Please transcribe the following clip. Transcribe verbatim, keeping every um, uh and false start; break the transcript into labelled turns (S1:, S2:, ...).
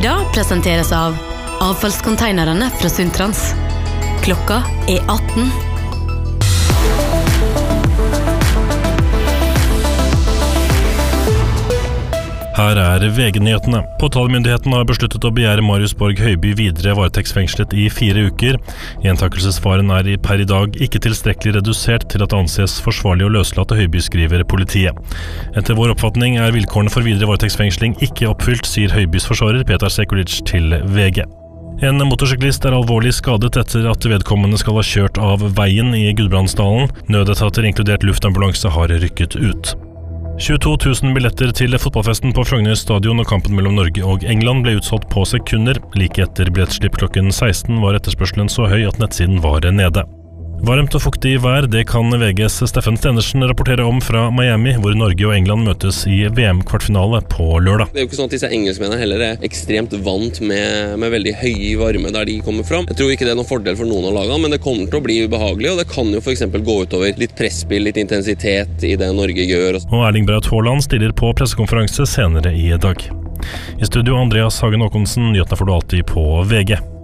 S1: Nyhetsbredsida presenteres av avfallskonteinerne fra Sundtrans. Klokka er atten.
S2: Her er V G-nyhetene. Påtalemyndigheten har besluttet å begjære Marius Borg Høiby videre varetektsfengslet i fire uker. Gjentakelsesfaren er i per i dag ikke tilstrekkelig redusert til at det anses forsvarlig å løslate Høiby, skriver politiet. Etter vår oppfatning er vilkårene for videre varetektsfengsling ikke oppfylt, sier Høibys forsvarer Petar Sekulic til V G. En motorsyklist er alvorlig skadet etter at vedkommende skal ha kjørt av veien i Gudbrandsdalen. Nødetater inkludert luftambulanse har rykket ut. tjueto tusen billetter til fotballfesten på Frogner stadion og kampen mellom Norge og England ble utsolgt på sekunder. Like etter billettsslipp klokken seksten var etterspørselen så høy at nettsiden var nede. Varmt og fuktig vær, det kan V G's Steffen Stenersen rapportere om fra Miami, hvor Norge og England møtes i V M-kvartfinale på lørdag.
S3: Det er jo ikke sånn at disse engelskmennene heller er ekstremt vant med, med veldig høy varme der de kommer fram. Jeg tror ikke det er noen fordel for noen av lagene, men det kommer til å bli ubehagelig, og det kan jo for eksempel gå utover litt presspill, litt intensitet i det Norge gjør.
S2: Og Erling Braut Haaland stiller på pressekonferanse senere i dag. I studio Andreas Hagen Håkonsen, nyhetene får du alltid på V G.